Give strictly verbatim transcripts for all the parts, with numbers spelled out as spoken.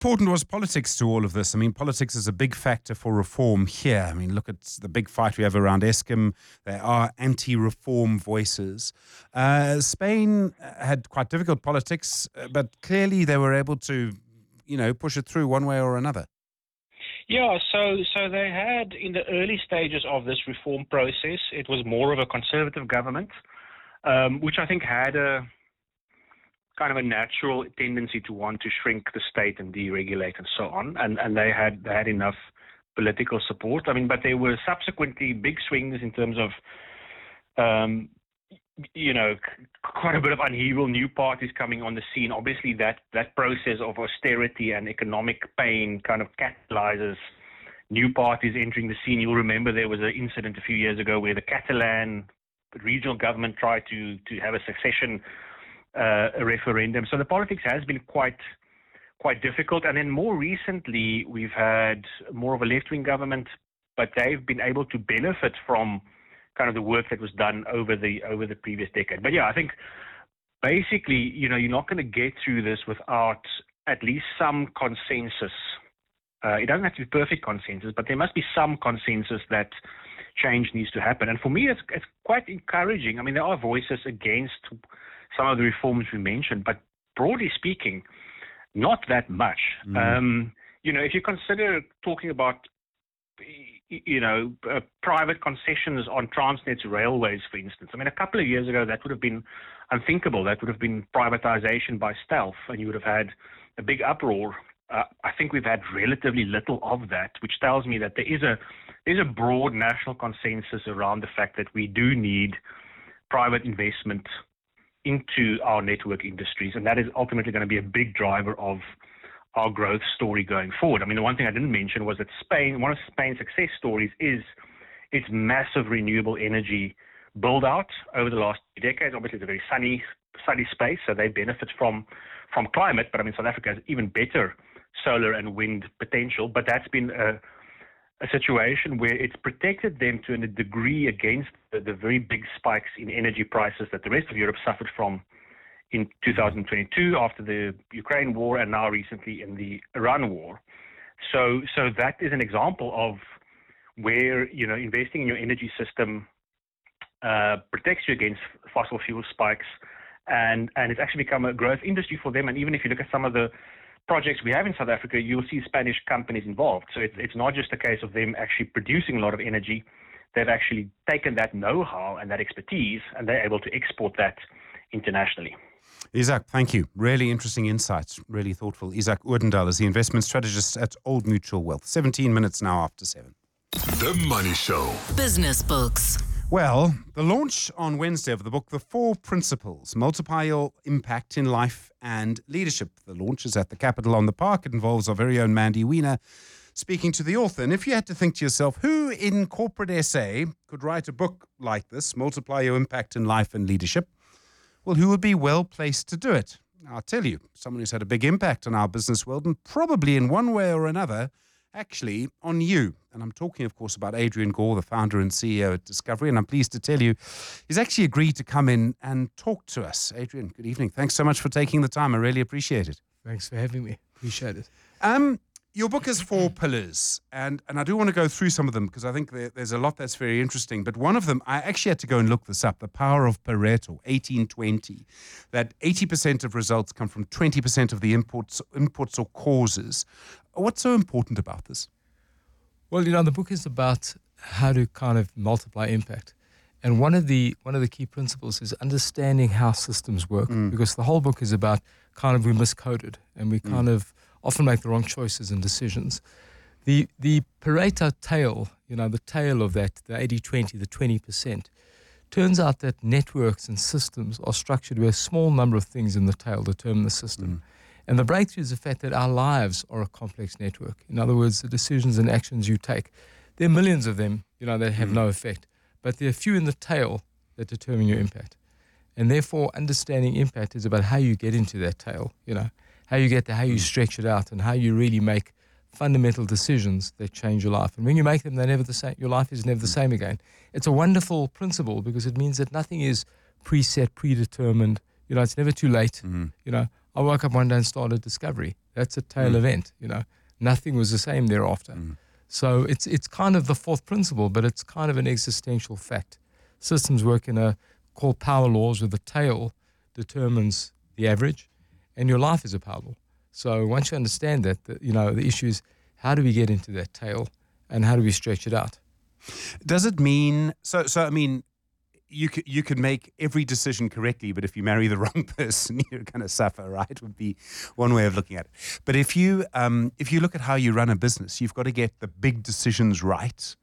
important was politics to all of this? I mean, politics is a big factor for reform here. I mean, look at the big fight we have around Eskom. There are anti-reform voices. Uh, Spain had quite difficult politics, uh, but clearly they were able to, you know, push it through one way or another. Yeah, so so they had, in the early stages of this reform process, it was more of a conservative government, um, which I think had a kind of a natural tendency to want to shrink the state and deregulate and so on, and and they had they had enough political support. I mean, but there were subsequently big swings in terms of, um, you know, quite a bit of upheaval, new parties coming on the scene. Obviously, that that process of austerity and economic pain kind of catalyzes new parties entering the scene. You'll remember there was an incident a few years ago where the Catalan regional government tried to to have a succession uh, a referendum. So the politics has been quite quite difficult. And then more recently, we've had more of a left-wing government, but they've been able to benefit from kind of the work that was done over the over the previous decade. But yeah, I think basically, you know, you're not going to get through this without at least some consensus. Uh, it doesn't have to be perfect consensus, but there must be some consensus that change needs to happen. And for me, it's, it's quite encouraging. I mean, there are voices against some of the reforms we mentioned, but broadly speaking, not that much. Mm. Um, you know, if you consider talking about, you know, uh, private concessions on Transnet's railways, for instance, I mean, a couple of years ago, that would have been unthinkable. That would have been privatization by stealth, and you would have had a big uproar. Uh, I think we've had relatively little of that, which tells me that there is a there's a broad national consensus around the fact that we do need private investment into our network industries, and that is ultimately going to be a big driver of our growth story going forward. I mean, the one thing I didn't mention was that Spain, one of Spain's success stories is its massive renewable energy build out over the last decades. Obviously, it's a very sunny, sunny space, so they benefit from from climate. But I mean, South Africa has even better solar and wind potential. But that's been a, a situation where it's protected them to a degree against the, the very big spikes in energy prices that the rest of Europe suffered from in two thousand twenty-two after the Ukraine war, and now recently in the Iran war. So, so that is an example of where, you know, investing in your energy system uh, protects you against fossil fuel spikes, and and it's actually become a growth industry for them. And even if you look at some of the projects we have in South Africa, you'll see Spanish companies involved. So it's it's not just a case of them actually producing a lot of energy. They've actually taken that know-how and that expertise, and they're able to export that internationally. Isak, thank you. Really interesting insights, really thoughtful. Isak Odendaal is the investment strategist at Old Mutual Wealth. seventeen minutes now after seven. The Money Show. Business Books. Well, the launch on Wednesday of the book, The Four Principles, Multiply Your Impact in Life and Leadership. The launch is at the Capitol on the Park. It involves our very own Mandy Wiener speaking to the author. And if you had to think to yourself, who in corporate S A could write a book like this, Multiply Your Impact in Life and Leadership? Well, who would be well placed to do it? I'll tell you, someone who's had a big impact on our business world, and probably in one way or another, actually on you. And I'm talking, of course, about Adrian Gore, the founder and C E O at Discovery. And I'm pleased to tell you, he's actually agreed to come in and talk to us. Adrian, good evening. Thanks so much for taking the time. I really appreciate it. Thanks for having me. Appreciate it. Um, Your book has four pillars, and, and I do want to go through some of them because I think there, there's a lot that's very interesting. But one of them, I actually had to go and look this up, the power of Pareto, eighteen twenty, that eighty percent of results come from twenty percent of the inputs, inputs or causes. What's so important about this? Well, you know, the book is about how to kind of multiply impact. And one of the one of the key principles is understanding how systems work, mm. because the whole book is about kind of we miscoded and we kind mm. of often make the wrong choices and decisions. The the Pareto tail, you know, the tail of that, the eighty twenty, the twenty percent, turns out that networks and systems are structured where a small number of things in the tail determine the system. Mm. And the breakthrough is the fact that our lives are a complex network. In other words, the decisions and actions you take, there are millions of them, you know, that have mm. no effect. But there are few in the tail that determine your impact. And therefore, understanding impact is about how you get into that tail, you know, how you get there, how you stretch it out, and how you really make fundamental decisions that change your life. And when you make them, they're never the same. Your life is never the same again. It's a wonderful principle because it means that nothing is preset, predetermined. You know, it's never too late. Mm-hmm. You know, I woke up one day and started Discovery. That's a tail Mm. event, you know. Nothing was the same thereafter. Mm. So it's it's kind of the fourth principle, but it's kind of an existential fact. Systems work in a called power laws, where the tail determines the average, and your life is a power law. So once you understand that, the, you know, the issue is how do we get into that tail, and how do we stretch it out? Does it mean so? So I mean, you could you could make every decision correctly, but if you marry the wrong person, you're going to suffer. Right? Would be one way of looking at it. But if you um, if you look at how you run a business, you've got to get the big decisions right.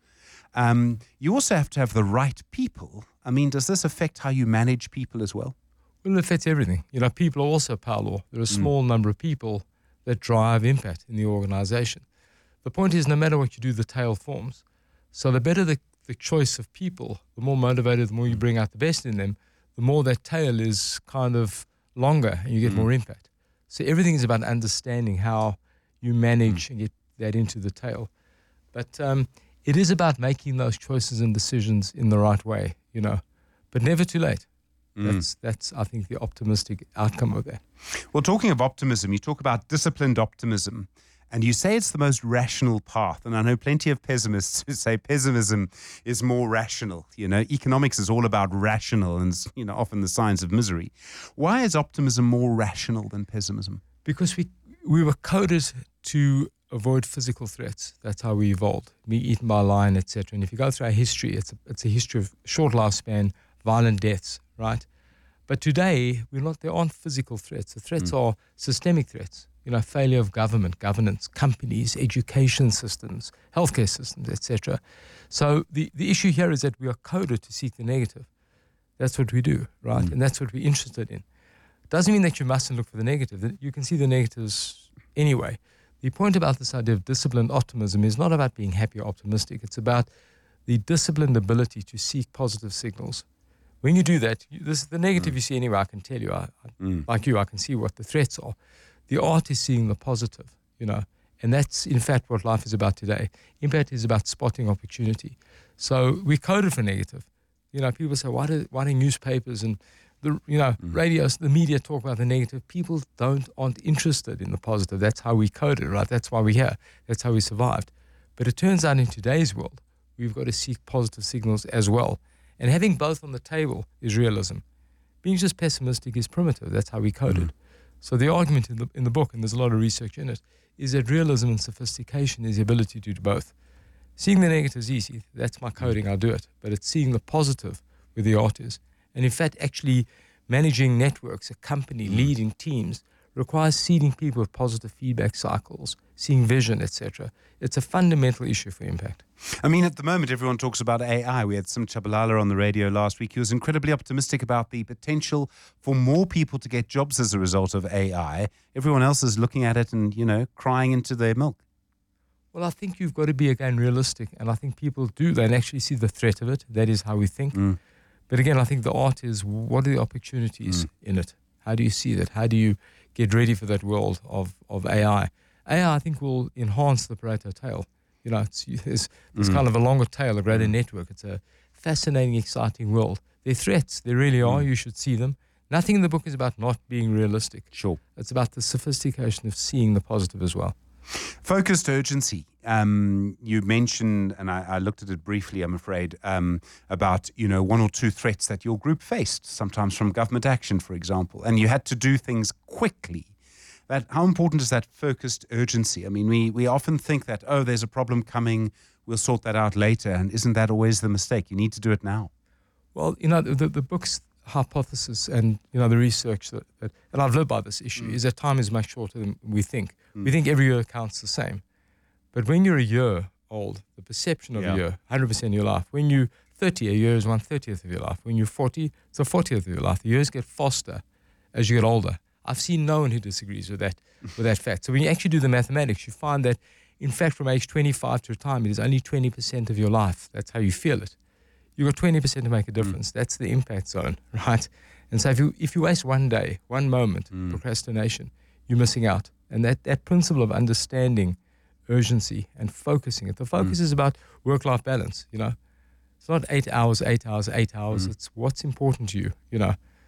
Um, you also have to have the right people. I mean, does this affect how you manage people as well? Well, it affects everything. You know, people are also power law. There are a small mm. number of people that drive impact in the organization. The point is, no matter what you do, the tail forms. So the better the, the choice of people, the more motivated, the more you bring out the best in them, the more that tail is kind of longer and you get mm. more impact. So everything is about understanding how you manage mm. and get that into the tail. But um, it is about making those choices and decisions in the right way, you know, but never too late. Mm. That's, that's, I think, the optimistic outcome of that. Well, talking of optimism, you talk about disciplined optimism, and you say it's the most rational path. And I know plenty of pessimists who say pessimism is more rational. You know, economics is all about rational and, you know, often the signs of misery. Why is optimism more rational than pessimism? Because we we were coded to avoid physical threats. That's how we evolved. Being eaten by a lion, et cetera. And if you go through our history, it's a, it's a history of short lifespan, violent deaths, right? But today, we're not. There aren't physical threats. The threats mm. are systemic threats. You know, failure of government, governance, companies, education systems, healthcare systems, et cetera. So the, the issue here is that we are coded to seek the negative. That's what we do, right? Mm. And that's what we're interested in. Doesn't mean that you mustn't look for the negative. You can see the negatives anyway. The point about this idea of disciplined optimism is not about being happy or optimistic. It's about the disciplined ability to seek positive signals. When you do that, you, this, the negative mm. you see anyway, I can tell you, I, mm. like you, I can see what the threats are. The art is seeing the positive, you know, and that's in fact what life is about today. Impact is about spotting opportunity. So we coded for negative. You know, people say, why do, why do newspapers and the, you know, mm. radios, the media talk about the negative? People don't, aren't interested in the positive. That's how we coded, right? That's why we're here. That's how we survived. But it turns out in today's world, we've got to seek positive signals as well. And having both on the table is realism. Being just pessimistic is primitive. That's how we coded. Mm. So the argument in the, in the book, and there's a lot of research in it, is that realism and sophistication is the ability to do both. Seeing the negative is easy. That's my coding. I'll do it. But it's seeing the positive where the art is. And in fact, actually managing networks, a company, mm. leading teams, requires seeding people with positive feedback cycles, seeing vision, et cetera. It's a fundamental issue for impact. I mean, at the moment, everyone talks about A I. We had Sim Chabalala on the radio last week. He was incredibly optimistic about the potential for more people to get jobs as a result of A I. Everyone else is looking at it and, you know, crying into their milk. Well, I think you've got to be, again, realistic. And I think people do. They actually see the threat of it. That is how we think. Mm. But again, I think the art is, what are the opportunities mm. in it? How do you see that? How do you get ready for that world of, of A I? A I, I think, will enhance the Pareto tail. You know, it's, it's, it's mm. kind of a longer tail, a greater mm. network. It's a fascinating, exciting world. They're threats. They really are. Mm. You should see them. Nothing in the book is about not being realistic. Sure. It's about the sophistication of seeing the positive as well. Focused urgency. Um, you mentioned, and I, I looked at it briefly, I'm afraid, um, about, you know, one or two threats that your group faced, sometimes from government action, for example, and you had to do things quickly. That, how important is that focused urgency? I mean, we, we often think that, oh, there's a problem coming, we'll sort that out later, and isn't that always the mistake? You need to do it now. Well, you know, the, the book's hypothesis and, you know, the research, that, that and I've lived by this issue, mm. is that time is much shorter than we think. Mm. We think every year counts the same. But when you're a year old, the perception of yeah. a year, one hundred percent of your life. When you're thirty, a year is one thirtieth of your life. When you're forty, it's a fortieth of your life. The years get faster as you get older. I've seen no one who disagrees with that with that fact. So when you actually do the mathematics, you find that, in fact, from age twenty-five to retirement is only twenty percent of your life. That's how you feel it. You've got twenty percent to make a difference. Mm. That's the impact zone, right? And so if you if you waste one day, one moment, mm. procrastination, you're missing out. And that, that principle of understanding urgency and focusing it. The focus mm. is about work-life balance, you know. It's not eight hours, eight hours, eight hours. Mm. It's what's important to you, you know.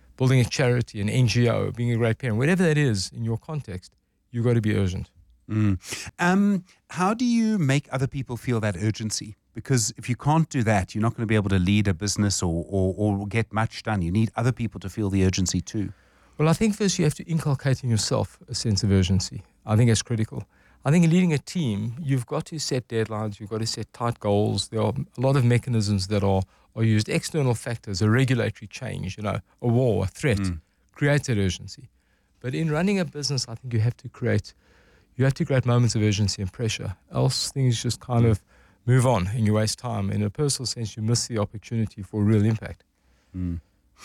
building a charity, an N G O, being a great parent, whatever that is in your context, you've got to be urgent. Mm. Um, how do you make other people feel that urgency? Because if you can't do that, you're not going to be able to lead a business or, or, or get much done. You need other people to feel the urgency too. Well, I think first you have to inculcate in yourself a sense of urgency. I think that's critical. I think in leading a team, you've got to set deadlines, you've got to set tight goals. There are a lot of mechanisms that are, are used. External factors, a regulatory change, you know, a war, a threat, mm. creates that urgency. But in running a business, I think you have to create you have to create moments of urgency and pressure. Else things just kind mm. of move on and you waste time. In a personal sense, you miss the opportunity for real impact. Mm.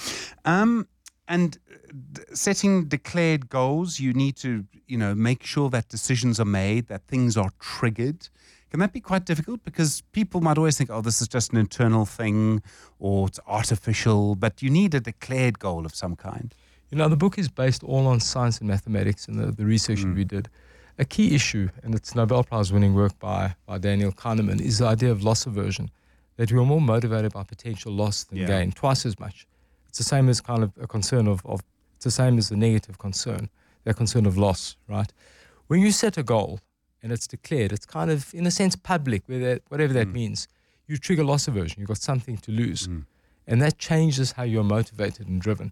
Um, and d- setting declared goals, you need to, you know, make sure that decisions are made, that things are triggered. Can that be quite difficult? Because people might always think, oh, this is just an internal thing or it's artificial, but you need a declared goal of some kind. You know, the book is based all on science and mathematics and the, the research mm. that we did. A key issue, and it's Nobel Prize winning work by, by Daniel Kahneman, is the idea of loss aversion, that we are more motivated by potential loss than yeah. gain, twice as much. It's the same as kind of a concern of, of, it's the same as the negative concern, that concern of loss, right? When you set a goal and it's declared, it's kind of, in a sense, public, whether, whatever that mm. means, you trigger loss aversion, you've got something to lose. Mm. And that changes how you're motivated and driven.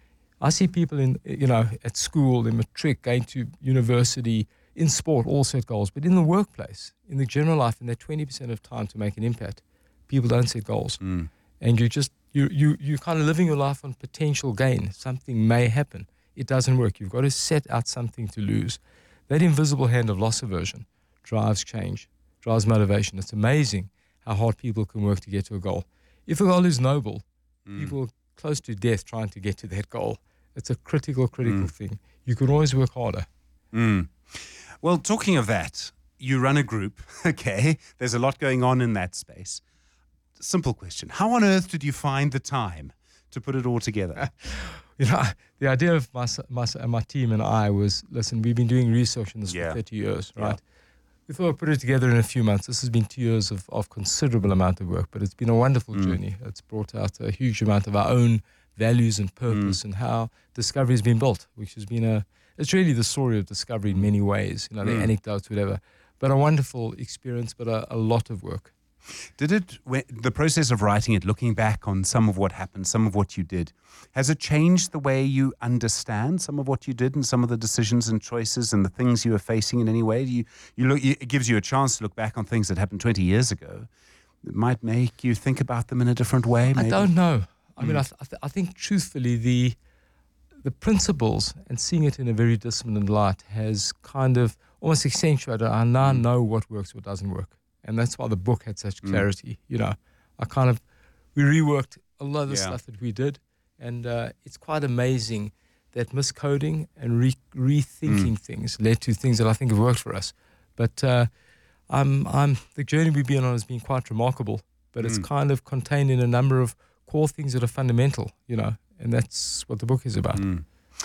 I see people in, you know, at school, in matric, going to university, in sport, all set goals. But in the workplace, in the general life, in that twenty percent of time to make an impact, people don't set goals. Mm. And you just, you, you, you're kind of living your life on potential gain. Something may happen. It doesn't work. You've got to set out something to lose. That invisible hand of loss aversion drives change, drives motivation. It's amazing how hard people can work to get to a goal. If a goal is noble, mm. people are close to death trying to get to that goal. It's a critical, critical mm. thing. You can always work harder. Mm. Well, talking of that, you run a group, okay? There's a lot going on in that space. Simple question. How on earth did you find the time to put it all together? You know, the idea of my, my, my team and I was, listen, we've been doing research on this yeah. for thirty years, right? Yeah. We thought we'd put it together in a few months. This has been two years of, of considerable amount of work, but it's been a wonderful mm. journey. It's brought out a huge amount of our own values and purpose mm. and how discovery has been built, which has been a, it's really the story of discovery in many ways, you know, the mm. anecdotes, whatever, but a wonderful experience, but a, a lot of work. Did it, when, the process of writing it, looking back on some of what happened, some of what you did, has it changed the way you understand some of what you did and some of the decisions and choices and the things you were facing in any way? You, you look, it gives you a chance to look back on things that happened twenty years ago. It might make you think about them in a different way, maybe? I don't know. I mm. mean, I, th- I, th- I think truthfully, the the principles and seeing it in a very disciplined light has kind of almost accentuated. I now mm. know what works, what doesn't work. And that's why the book had such clarity. Mm. You know, I kind of, we reworked a lot of the yeah. stuff that we did. And uh, it's quite amazing that miscoding and re- rethinking mm. things led to things that I think have worked for us. But uh, I'm, I'm, the journey we've been on has been quite remarkable. But mm. it's kind of contained in a number of core things that are fundamental, you know, and that's what the book is about. Mm.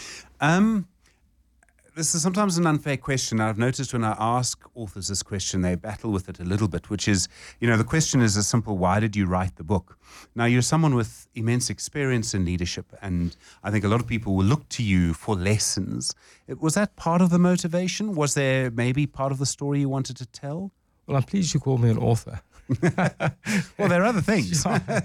Um. This is sometimes an unfair question. I've noticed when I ask authors this question, they battle with it a little bit, which is, you know, the question is a simple, why did you write the book? Now, you're someone with immense experience in leadership, and I think a lot of people will look to you for lessons. Was that part of the motivation? Was there maybe part of the story you wanted to tell? Well, I'm pleased you called me an author. Well, there are other things.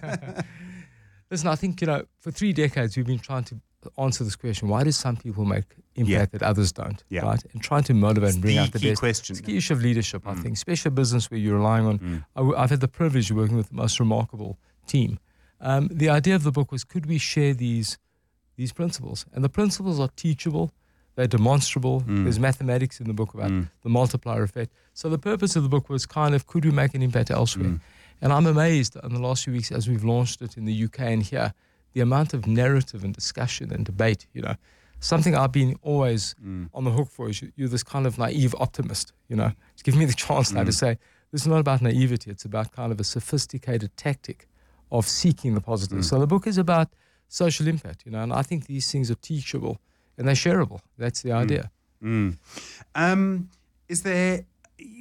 Listen, I think, you know, for three decades, we've been trying to answer this question: why do some people make impact yeah. that others don't? Yeah. Right, and trying to motivate it's and bring the out the key best. Question. It's the key issue of leadership, mm. I think, especially business where you're relying on. Mm. I w- I've had the privilege of working with the most remarkable team. Um, the idea of the book was, could we share these these principles? And the principles are teachable. They're demonstrable. Mm. There's mathematics in the book about mm. the multiplier effect. So the purpose of the book was kind of, could we make an impact elsewhere? Mm. And I'm amazed in the last few weeks as we've launched it in the U K and here, the amount of narrative and discussion and debate, you know. Something I've been always mm. on the hook for is you, you're this kind of naive optimist, you know. It's given me the chance now mm. to say, this is not about naivety. It's about kind of a sophisticated tactic of seeking the positive. Mm. So the book is about social impact, you know, and I think these things are teachable and they're shareable. That's the idea. Mm. Mm. Um, is there,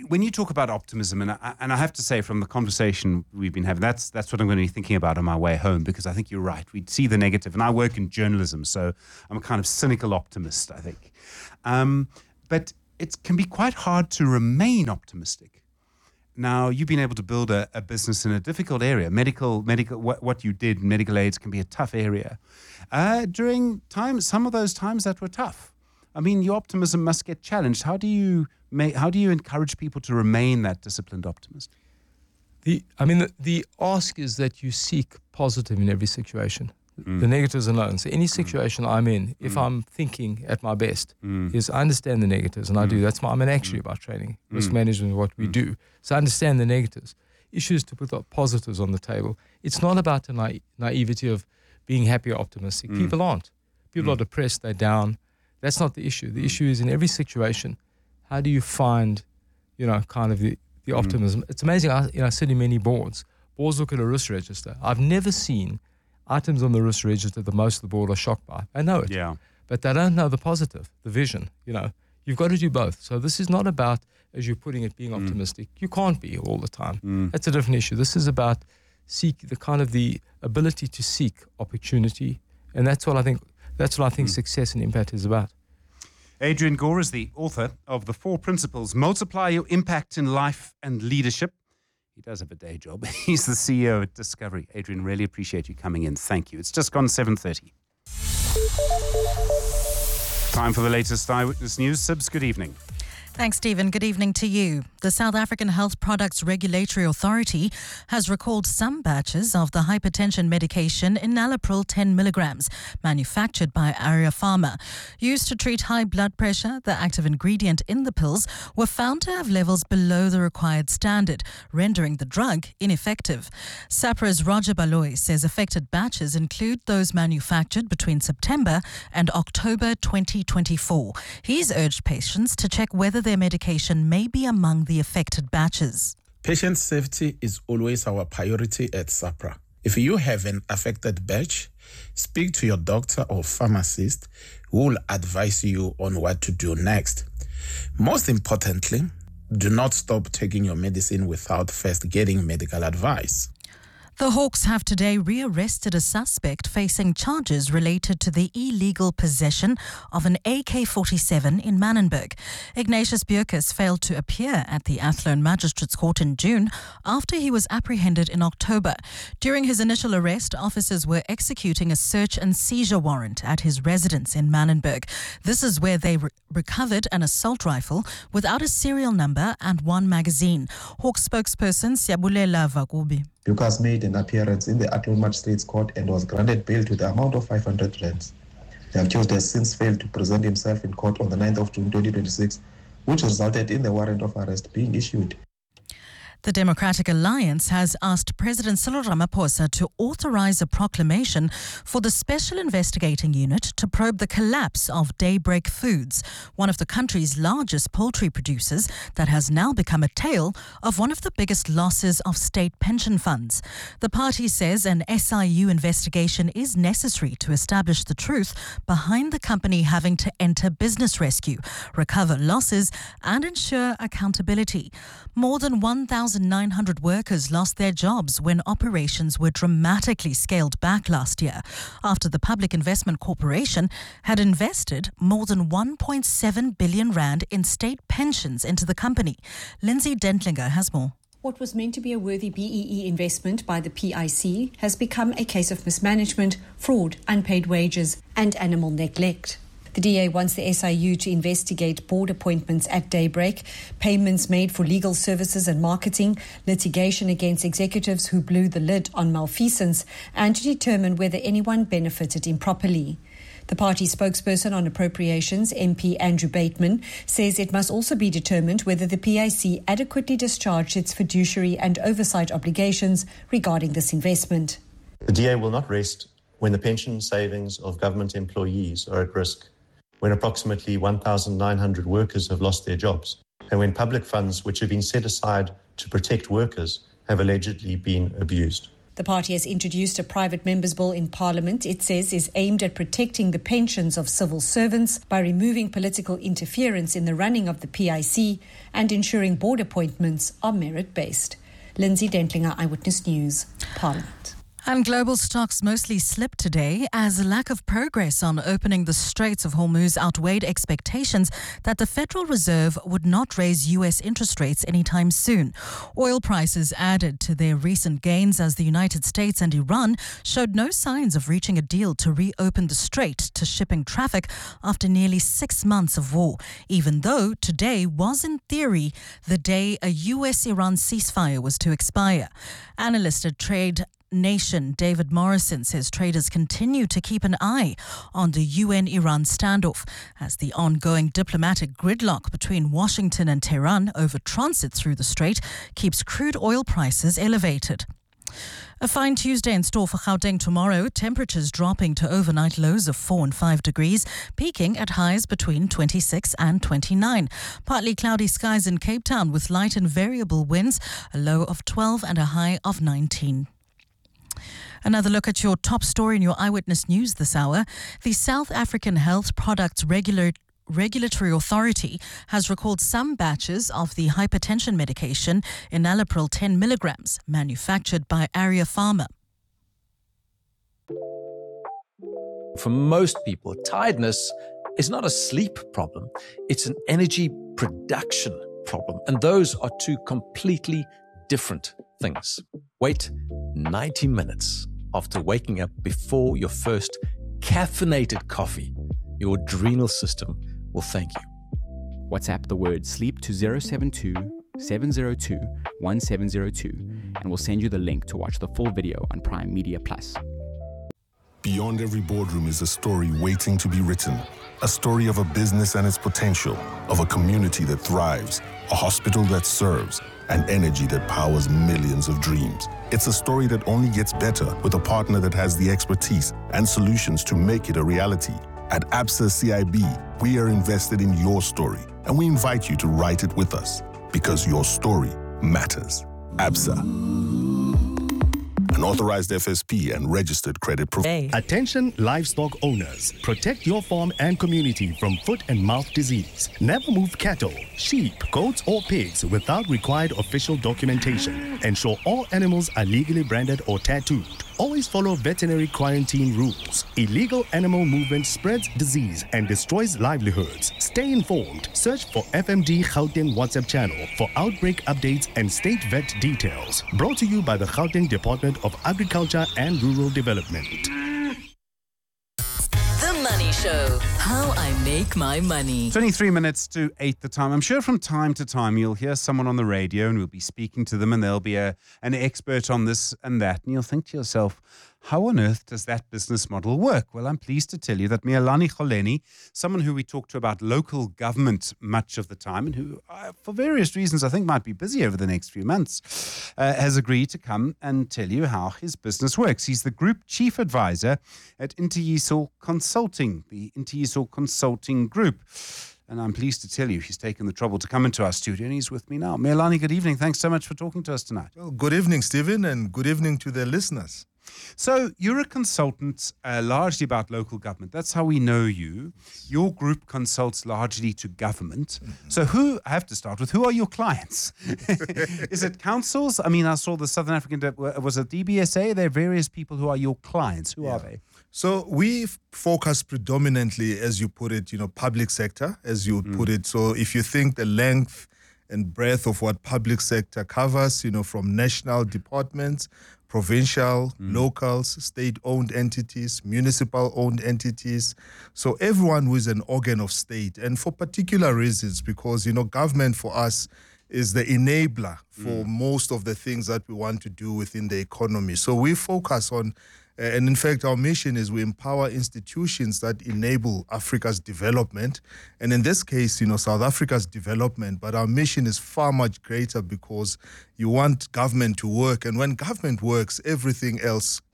when you talk about optimism, and I, and I have to say from the conversation we've been having, that's that's what I'm going to be thinking about on my way home, because I think you're right. We see the negative, and I work in journalism, so I'm a kind of cynical optimist, I think. Um, but it can be quite hard to remain optimistic. Now, you've been able to build a, a business in a difficult area. Medical, medical, what, what you did, medical aids can be a tough area. Uh, during times, some of those times that were tough. I mean, your optimism must get challenged. How do you make, how do you encourage people to remain that disciplined optimist? The, I mean, the, the ask is that you seek positive in every situation. Mm. The negatives alone. So any situation mm. I'm in, if mm. I'm thinking at my best, mm. is I understand the negatives, and I do. That's my, I'm an actuary about training, risk mm. management, what we mm. do. So I understand the negatives. Issue is to put the positives on the table. It's not about the na- naivety of being happy or optimistic. Mm. People aren't. People mm. are depressed, they're down. That's not the issue. The mm. issue is in every situation, how do you find, you know, kind of the, the optimism? Mm. It's amazing. I, you know, I sit in many boards. Boards look at a risk register. I've never seen items on the risk register that most of the board are shocked by. They know it. Yeah. But they don't know the positive, the vision. You know, you've got to do both. So this is not about, as you're putting it, being mm. optimistic. You can't be all the time. Mm. That's a different issue. This is about seek the kind of the ability to seek opportunity. And that's what I think, that's what I think mm. success and impact is about. Adrian Gore is the author of The Four Principles: Multiply Your Impact in Life and Leadership. He does have a day job. He's the C E O at Discovery. Adrian, really appreciate you coming in. Thank you. It's just gone seven thirty. Time for the latest Eyewitness News. Sibs, good evening. Thanks, Stephen. Good evening to you. The South African Health Products Regulatory Authority has recalled some batches of the hypertension medication enalapril ten milligrams, manufactured by Aria Pharma. Used to treat high blood pressure, the active ingredient in the pills were found to have levels below the required standard, rendering the drug ineffective. SAHPRA's Roger Baloy says affected batches include those manufactured between September and October twenty twenty-four. He's urged patients to check whether their medication may be among the affected batches. Patient safety is always our priority at SAHPRA. If you have an affected batch, speak to your doctor or pharmacist who will advise you on what to do next. Most importantly, do not stop taking your medicine without first getting medical advice. The Hawks have today rearrested a suspect facing charges related to the illegal possession of an A K forty-seven in Manenberg. Ignatius Bierkes failed to appear at the Athlone Magistrates Court in June after he was apprehended in October. During his initial arrest, officers were executing a search and seizure warrant at his residence in Manenberg. This is where they re- recovered an assault rifle without a serial number and one magazine. Hawks spokesperson Siabulela Vakubi. Bierkes made an appearance in the Athlone Magistrates Court and was granted bail to the amount of five hundred rands. The accused has since failed to present himself in court on the ninth of June twenty twenty-six, which resulted in the warrant of arrest being issued. The Democratic Alliance has asked President Cyril Ramaphosa to authorize a proclamation for the Special Investigating Unit to probe the collapse of Daybreak Foods, one of the country's largest poultry producers that has now become a tale of one of the biggest losses of state pension funds. The party says an S I U investigation is necessary to establish the truth behind the company having to enter business rescue, recover losses and ensure accountability. More than one thousand nine hundred workers lost their jobs when operations were dramatically scaled back last year, after the Public Investment Corporation had invested more than one point seven billion rand in state pensions into the company. Lindsay Dentlinger has more. What was meant to be a worthy B E E investment by the P I C has become a case of mismanagement, fraud, unpaid wages, and animal neglect. The D A wants the S I U to investigate board appointments at Daybreak, payments made for legal services and marketing, litigation against executives who blew the lid on malfeasance, and to determine whether anyone benefited improperly. The party spokesperson on appropriations, M P Andrew Bateman, says it must also be determined whether the P I C adequately discharged its fiduciary and oversight obligations regarding this investment. The D A will not rest when the pension savings of government employees are at risk, when approximately one thousand nine hundred workers have lost their jobs, and when public funds which have been set aside to protect workers have allegedly been abused. The party has introduced a private members' bill in Parliament it says is aimed at protecting the pensions of civil servants by removing political interference in the running of the P I C and ensuring board appointments are merit-based. Lindsay Dentlinger, Eyewitness News, Parliament. And global stocks mostly slipped today as a lack of progress on opening the Straits of Hormuz outweighed expectations that the Federal Reserve would not raise U S interest rates anytime soon. Oil prices added to their recent gains as the United States and Iran showed no signs of reaching a deal to reopen the strait to shipping traffic after nearly six months of war, even though today was in theory the day a U S Iran ceasefire was to expire. Analyst at Trade Nation David Morrison says traders continue to keep an eye on the U N-Iran standoff as the ongoing diplomatic gridlock between Washington and Tehran over transit through the strait keeps crude oil prices elevated. A fine Tuesday in store for Gauteng tomorrow, temperatures dropping to overnight lows of four and five degrees, peaking at highs between twenty-six and twenty-nine. Partly cloudy skies in Cape Town with light and variable winds, a low of twelve and a high of nineteen. Another look at your top story in your Eyewitness News this hour. The South African Health Products Regular, Regulatory Authority has recalled some batches of the hypertension medication enalapril ten milligrams, manufactured by Aria Pharma. For most people, tiredness is not a sleep problem. It's an energy production problem. And those are two completely different things. Wait ninety minutes after waking up before your first caffeinated coffee. Your adrenal system will thank you. WhatsApp the word sleep to zero seven two, seven zero two, one seven zero two and we'll send you the link to watch the full video on Prime Media Plus. Beyond every boardroom is a story waiting to be written. A story of a business and its potential, of a community that thrives, a hospital that serves, and energy that powers millions of dreams. It's a story that only gets better with a partner that has the expertise and solutions to make it a reality. At Absa C I B, we are invested in your story, and we invite you to write it with us, because your story matters. Absa, an authorized F S P and registered credit provider. Attention livestock owners. Protect your farm and community from foot and mouth disease. Never move cattle, sheep, goats or pigs without required official documentation. Ensure all animals are legally branded or tattooed. Always follow veterinary quarantine rules. Illegal animal movement spreads disease and destroys livelihoods. Stay informed. Search for F M D Gauteng WhatsApp channel for outbreak updates and state vet details. Brought to you by the Gauteng Department of Agriculture and Rural Development. The Money Show. How I make my money. twenty-three minutes to eight the time. I'm sure from time to time you'll hear someone on the radio and we'll be speaking to them and there'll be a an expert on this and that. And you'll think to yourself, how on earth does that business model work? Well, I'm pleased to tell you that Mealani Kholeni, someone who we talk to about local government much of the time and who, uh, for various reasons, I think might be busy over the next few months, uh, has agreed to come and tell you how his business works. He's the Group Chief Advisor at Interyiso Consulting, the Interyiso Consulting Group. And I'm pleased to tell you he's taken the trouble to come into our studio and he's with me now. Mealani, good evening. Thanks so much for talking to us tonight. Well, good evening, Stephen, and good evening to the listeners. So you're a consultant uh, largely about local government. That's how we know you. Your group consults largely to government. Mm-hmm. So who, I have to start with, who are your clients? Is it councils? I mean, I saw the Southern African, was it D B S A? There are various people who are your clients. Who yeah. are they? So we focus predominantly, as you put it, you know, public sector, as you would mm. put it. So if you think the length and breadth of what public sector covers, you know, from national departments, provincial, mm. locals, state-owned entities, municipal-owned entities. So everyone who is an organ of state, and for particular reasons, because, you know, government for us is the enabler for mm. most of the things that we want to do within the economy. So we focus on, uh, and in fact, our mission is we empower institutions that enable Africa's development. And in this case, you know, South Africa's development, but our mission is far much greater because you want government to work. And when government works, everything else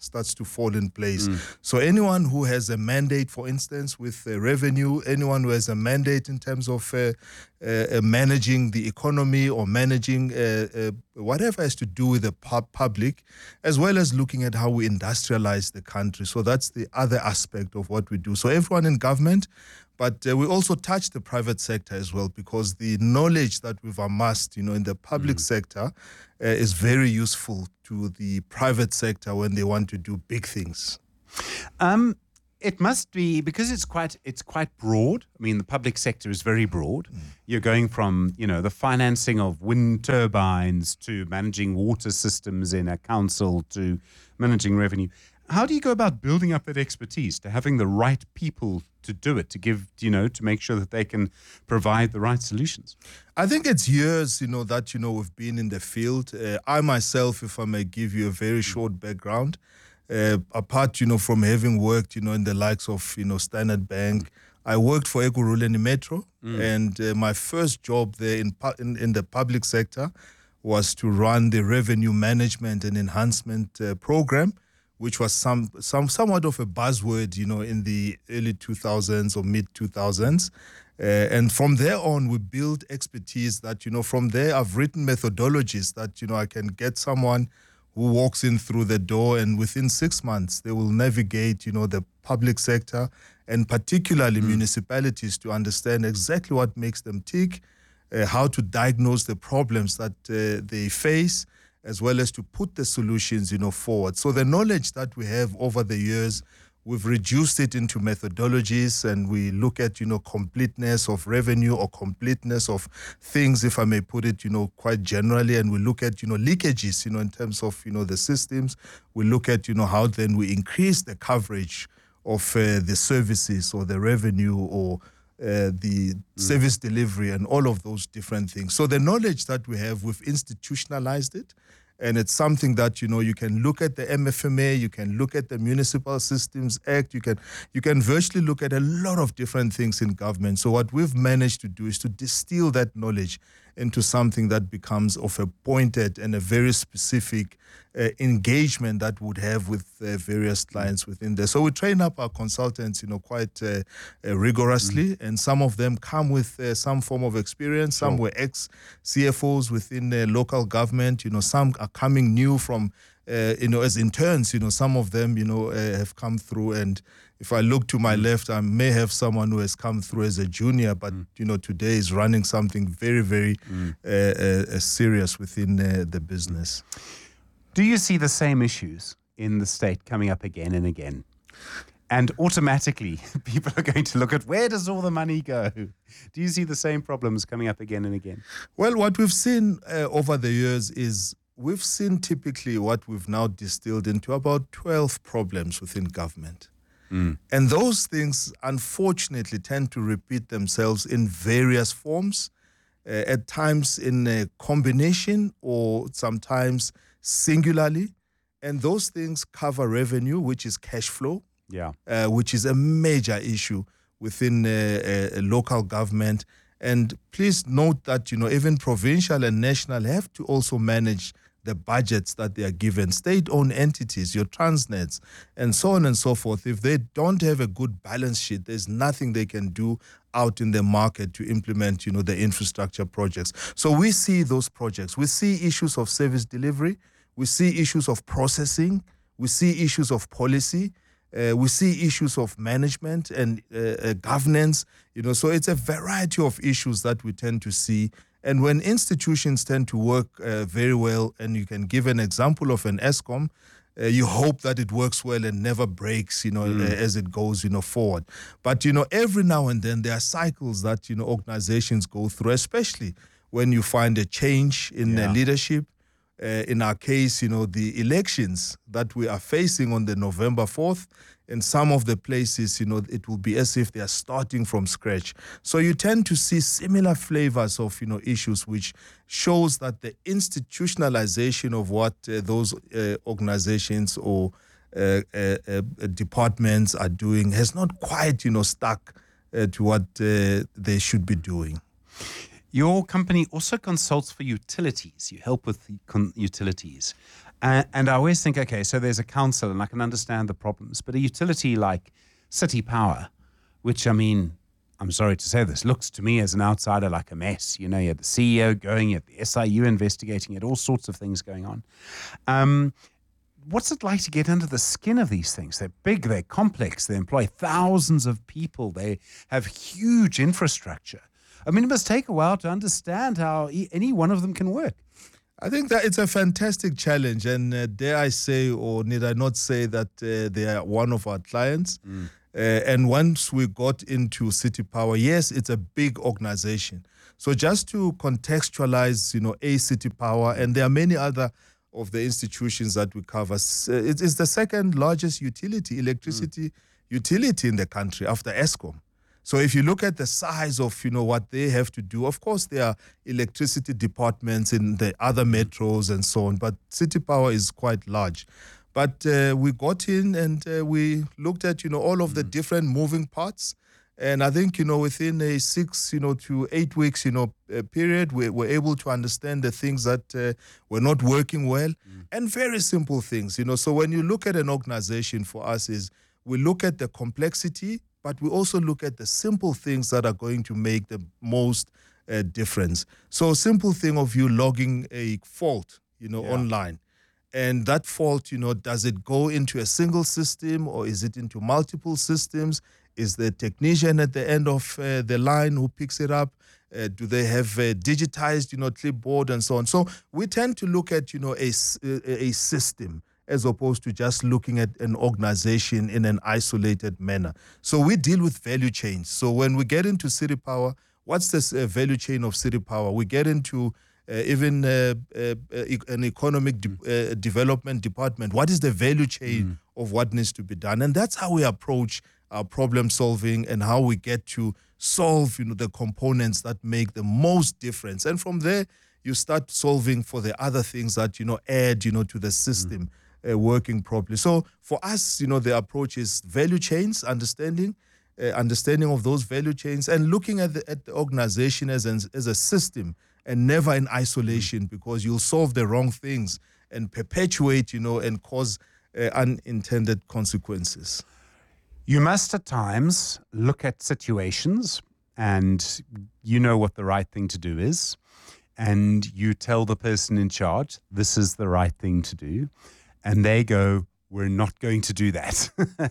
starts to fall in place. Mm. So anyone who has a mandate, for instance, with uh, revenue, anyone who has a mandate in terms of uh, uh, managing the economy or managing uh, uh, whatever has to do with the pub- public, as well as looking at how we industrialize the country. So that's the other aspect of what we do. So everyone in government, but uh, we also touch the private sector as well, because the knowledge that we've amassed, you know, in the public mm. sector uh, is very useful to the private sector when they want to do big things. Um, it must be, because it's quite it's quite broad. I mean, the public sector is very broad. Mm. You're going from, you know, the financing of wind turbines to managing water systems in a council to managing revenue. How do you go about building up that expertise, to having the right people to do it, to give, you know, to make sure that they can provide the right solutions? I think it's years, you know, that, you know, we've been in the field. Uh, I myself, if I may give you a very short background, uh, apart, you know, from having worked, you know, in the likes of, you know, Standard Bank, I worked for Ekurhuleni Metro, mm. and uh, my first job there in, pu- in in the public sector was to run the revenue management and enhancement uh, program, which was some some somewhat of a buzzword, you know, in the early two thousands or mid two thousands. Uh, and from there on, we built expertise that, you know, from there I've written methodologies that, you know, I can get someone who walks in through the door, and within six months, they will navigate, you know, the public sector and particularly mm. municipalities to understand exactly what makes them tick, uh, how to diagnose the problems that uh, they face, as well as to put the solutions, you know, forward. So the knowledge that we have over the years, we've reduced it into methodologies, and we look at, you know, completeness of revenue or completeness of things, if I may put it, you know, quite generally. And we look at, you know, leakages, you know, in terms of, you know, the systems. We look at, you know, how then we increase the coverage of uh, the services or the revenue or Uh, the mm. service delivery and all of those different things. So the knowledge that we have, we've institutionalized it, and it's something that, you know, you can look at the M F M A, you can look at the Municipal Systems Act, you can you can virtually look at a lot of different things in government. So what we've managed to do is to distill that knowledge into something that becomes of a pointed and a very specific uh, engagement that would have with uh, various clients within there. So we train up our consultants, you know, quite uh, uh, rigorously, mm-hmm. and some of them come with uh, some form of experience. Some sure. were ex-C F Os within uh, local government. You know, some are coming new from, uh, you know, as interns. You know, some of them, you know, uh, have come through. And if I look to my left, I may have someone who has come through as a junior, but, mm. you know, today is running something very, very mm. uh, uh, serious within uh, the business. Do you see the same issues in the state coming up again and again? And automatically, people are going to look at, where does all the money go? Do you see the same problems coming up again and again? Well, what we've seen uh, over the years is we've seen typically what we've now distilled into about twelve problems within government. Mm. And those things, unfortunately, tend to repeat themselves in various forms, uh, at times in a combination or sometimes singularly. And those things cover revenue, which is cash flow, yeah, uh, which is a major issue within uh, uh, local government. And please note that, you know, even provincial and national have to also manage the budgets that they are given. State-owned entities, your Transnets, and so on and so forth. If they don't have a good balance sheet, there's nothing they can do out in the market to implement, you know, the infrastructure projects. So we see those projects. We see issues of service delivery. We see issues of processing. We see issues of policy. Uh, we see issues of management and uh, uh, governance. You know, so it's a variety of issues that we tend to see. And when institutions tend to work uh, very well, and you can give an example of an Eskom, uh, you hope that it works well and never breaks, you know, mm. uh, as it goes, you know, forward. But, you know, every now and then there are cycles that, you know, organizations go through, especially when you find a change in yeah. uh, leadership. Uh, in our case, you know, the elections that we are facing on the November fourth, in some of the places, you know, it will be as if they are starting from scratch. So you tend to see similar flavors of, you know, issues, which shows that the institutionalization of what uh, those uh, organizations or uh, uh, uh, departments are doing has not quite, you know, stuck uh, to what uh, they should be doing. Your company also consults for utilities. You help with the con- utilities. Uh, and I always think, okay, so there's a council and I can understand the problems, but a utility like City Power, which, I mean, I'm sorry to say this, looks to me as an outsider like a mess. You know, you had the C E O going, you had the S I U investigating, you had all sorts of things going on. Um, what's it like to get under the skin of these things? They're big, they're complex, they employ thousands of people, they have huge infrastructure. I mean, it must take a while to understand how e- any one of them can work. I think that it's a fantastic challenge, and uh, dare I say, or need I not say, that uh, they are one of our clients. Mm. Uh, and once we got into City Power, yes, it's a big organization. So just to contextualize, you know, a City Power, and there are many other of the institutions that we cover. It is the second largest utility, electricity mm. utility in the country after Eskom. So if you look at the size of, you know, what they have to do, of course there are electricity departments in the other metros and so on, but City Power is quite large. But uh, we got in and uh, we looked at, you know, all of the different moving parts. And I think, you know, within a six, you know, to eight weeks, you know, uh, period, we were able to understand the things that uh, were not working well mm. and very simple things, you know. So when you look at an organization, for us is we look at the complexity, but we also look at the simple things that are going to make the most uh, difference. So a simple thing of you logging a fault, you know, yeah. online. And that fault, you know, does it go into a single system or is it into multiple systems? Is the technician at the end of uh, the line who picks it up? Uh, do they have a digitized, you know, clipboard and so on? So we tend to look at, you know, a, a system as opposed to just looking at an organization in an isolated manner. So we deal with value chains. So when we get into City Power, what's this uh, value chain of City Power? We get into uh, even uh, uh, an economic de- uh, development department. What is the value chain mm. of what needs to be done? And that's how we approach our problem solving and how we get to solve, you know, the components that make the most difference. And from there, you start solving for the other things that, you know, add, you know, to the system. Mm. Uh, working properly. So for us, you know, the approach is value chains, understanding, uh, understanding of those value chains, and looking at the, at the organization as an, as a system and never in isolation, because you'll solve the wrong things and perpetuate, you know, and cause uh, unintended consequences. You must at times look at situations and you know what the right thing to do is, and you tell the person in charge, this is the right thing to do. And they go, we're not going to do that.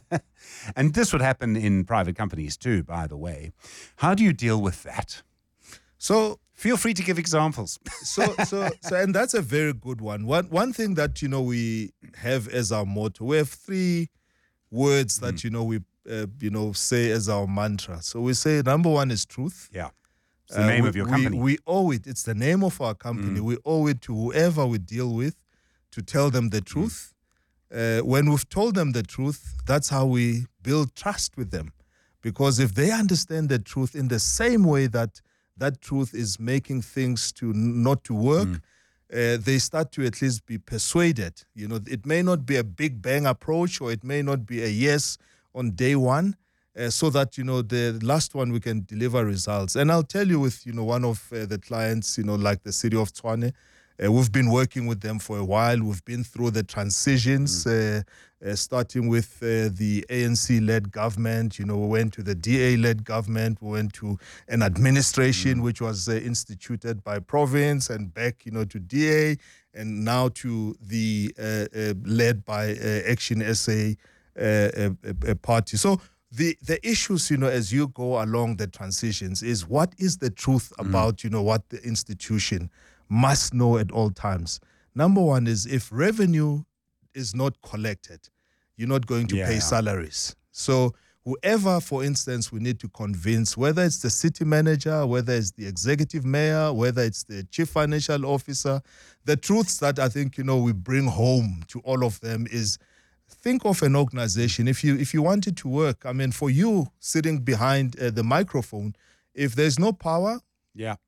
And this would happen in private companies too, by the way. How do you deal with that? So feel free to give examples. so, so, so, and that's a very good one. One, one thing that, you know, we have as our motto, we have three words that, mm. you know, we, uh, you know, say as our mantra. So we say, number one is truth. Yeah. It's the uh, name we, of your we, company. We owe it. It's the name of our company. Mm. We owe it to whoever we deal with, to tell them the truth. Uh, when we've told them the truth, that's how we build trust with them. Because if they understand the truth in the same way that that truth is making things to not to work, mm. uh, they start to at least be persuaded. You know, it may not be a big bang approach, or it may not be a yes on day one, uh, so that, you know, the last one we can deliver results. And I'll tell you with, you know, one of uh, the clients, you know, like the city of Tshwane, Uh, we've been working with them for a while. We've been through the transitions, mm. uh, uh, starting with uh, the A N C-led government. You know, we went to the D A-led government. We went to an administration mm. which was uh, instituted by province, and back, you know, to D A, and now to the uh, uh, led by uh, Action S A uh, uh, uh, party. So the the issues, you know, as you go along the transitions, is what is the truth mm. about, you know, what the institution must know at all times. Number one is, if revenue is not collected, you're not going to yeah, pay yeah. salaries. So whoever, for instance, we need to convince, whether it's the city manager, whether it's the executive mayor, whether it's the chief financial officer, the truths that I think, you know, we bring home to all of them is, think of an organization. If you if you want it to work, I mean, for you sitting behind uh, the microphone, if there's no power, yeah,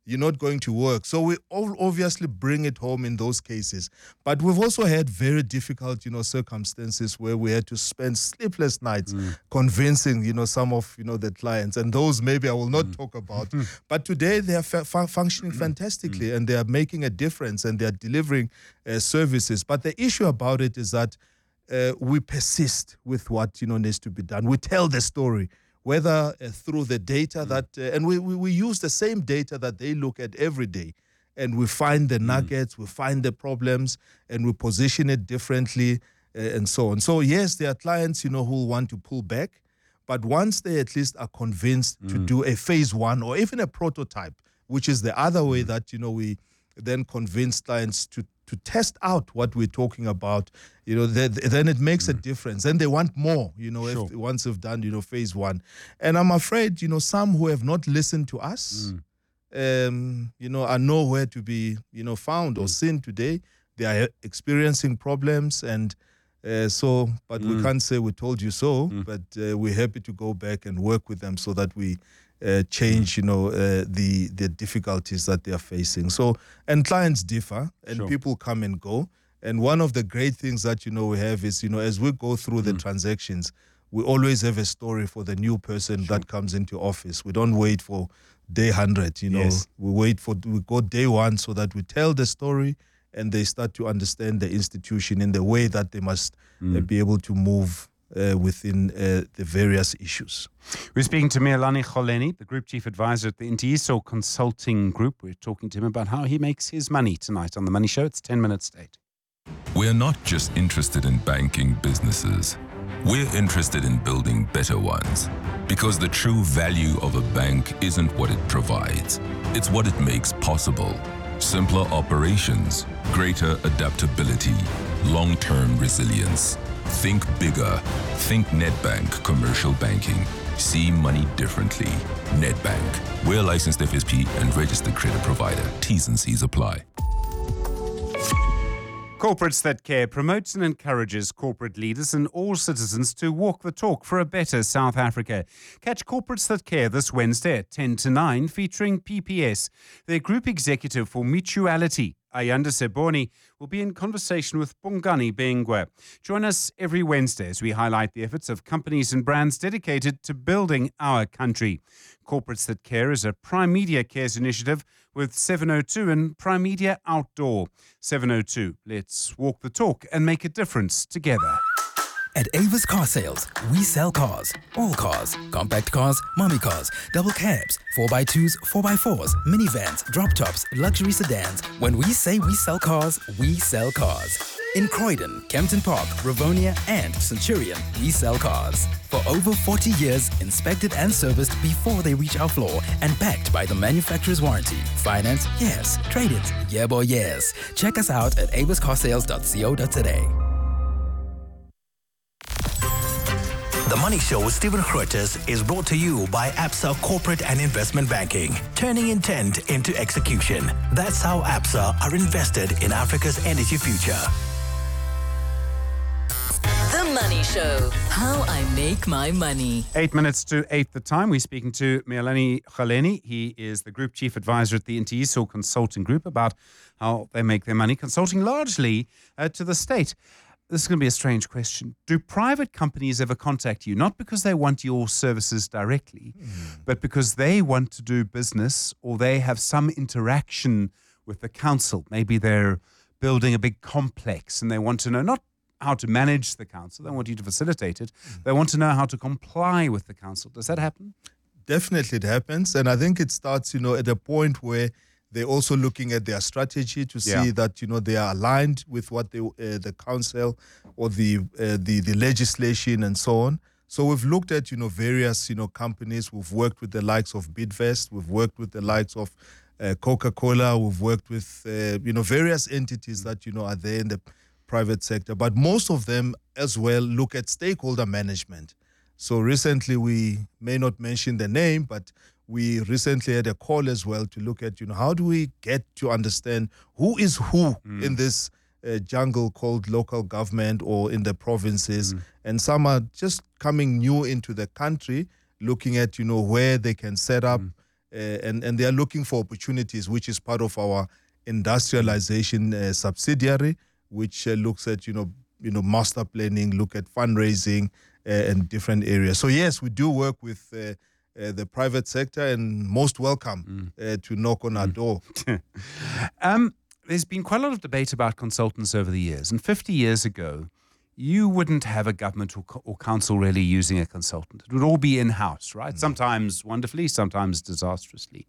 you're not going to work. So we all obviously bring it home in those cases. But we've also had very difficult, you know, circumstances where we had to spend sleepless nights mm. convincing, you know, some of, you know, the clients. And those maybe I will not mm. talk about. But today they are fu- functioning fantastically mm. and they are making a difference and they are delivering uh, services. But the issue about it is that uh, we persist with what, you know, needs to be done. We tell the story, whether uh, through the data that, uh, and we, we, we use the same data that they look at every day, and we find the nuggets, mm. we find the problems, and we position it differently, uh, and so on. So yes, there are clients, you know, who want to pull back, but once they at least are convinced mm. to do a phase one or even a prototype, which is the other way mm. that, you know, we then convince clients to to test out what we're talking about, you know, th- then it makes mm. a difference. And they want more, you know, sure. if, once they've done, you know, phase one. And I'm afraid, you know, some who have not listened to us, mm. um, you know, are nowhere to be, you know, found mm. or seen today. They are experiencing problems. And uh, so, but mm. we can't say we told you so, mm. but uh, we're happy to go back and work with them so that we Uh, change, you know, uh, the the difficulties that they are facing. So, and clients differ, and sure. people come and go. And one of the great things that, you know, we have is, you know, as we go through mm. the transactions, we always have a story for the new person sure. that comes into office. We don't wait for day one hundred, you know. Yes. We wait for, we go day one so that we tell the story and they start to understand the institution in the way that they must mm. uh, be able to move Uh, within uh, the various issues. We're speaking to Mealani Kholeni, the Group Chief Advisor at the Intiyiso Consulting Group. We're talking to him about how he makes his money tonight on The Money Show. It's ten minutes to eight. We're not just interested in banking businesses. We're interested in building better ones. Because the true value of a bank isn't what it provides. It's what it makes possible. Simpler operations, greater adaptability, long-term resilience. Think bigger. Think Nedbank Commercial Banking. See money differently. Nedbank. We're a licensed F S P and registered credit provider. T's and C's apply. Corporates That Care promotes and encourages corporate leaders and all citizens to walk the talk for a better South Africa. Catch Corporates That Care this Wednesday at ten to nine, featuring P P S. Their Group Executive for Mutuality, Ayanda Seboni, will be in conversation with Bongani Bengwa. Join us every Wednesday as we highlight the efforts of companies and brands dedicated to building our country. Corporates That Care is a Prime Media Cares initiative with seven oh two and Prime Media Outdoor. seven oh two, let's walk the talk and make a difference together. At Avis Car Sales, we sell cars. All cars. Compact cars, mommy cars, double cabs, four by twos, four by fours, minivans, drop tops, luxury sedans. When we say we sell cars, we sell cars. In Croydon, Kempton Park, Rivonia, and Centurion, we sell cars. For over forty years, inspected and serviced before they reach our floor and backed by the manufacturer's warranty. Finance? Yes. Trade-ins? Yeah, boy, yes. Check us out at avis car sales dot co dot za. The Money Show with Stephen Grootes is brought to you by Absa Corporate and Investment Banking, turning intent into execution. That's how Absa are invested in Africa's energy future. The Money Show, how I make my money. Eight minutes to eight the time. We're speaking to Mealani Kholeni. He is the Group Chief Advisor at the Intiyiso Consulting Group about how they make their money, consulting largely uh, to the state. This is going to be a strange question. Do private companies ever contact you, not because they want your services directly, mm. but because they want to do business or they have some interaction with the council? Maybe they're building a big complex and they want to know not how to manage the council, they want you to facilitate it, mm. they want to know how to comply with the council. Does that happen? Definitely it happens. And I think it starts, you know, at a point where they're also looking at their strategy to see yeah. that, you know, they are aligned with what they, uh, the council or the, uh, the the legislation and so on. So we've looked at, you know, various, you know, companies. We've worked with the likes of Bidvest. We've worked with the likes of uh, Coca-Cola. We've worked with, uh, you know, various entities that, you know, are there in the private sector. But most of them as well look at stakeholder management. So recently, we may not mention the name, but we recently had a call as well to look at, you know, how do we get to understand who is who mm. in this uh, jungle called local government or in the provinces. Mm. And some are just coming new into the country, looking at, you know, where they can set up mm. uh, and, and they are looking for opportunities, which is part of our industrialization uh, subsidiary, which uh, looks at, you know, you know, master planning, look at fundraising uh, and different areas. So yes, we do work with uh, uh, the private sector, and most welcome mm. uh, to knock on our mm. door. um, there's been quite a lot of debate about consultants over the years, and fifty years ago, you wouldn't have a government or, or council really using a consultant. It would all be in-house, right? Mm. Sometimes wonderfully, sometimes disastrously.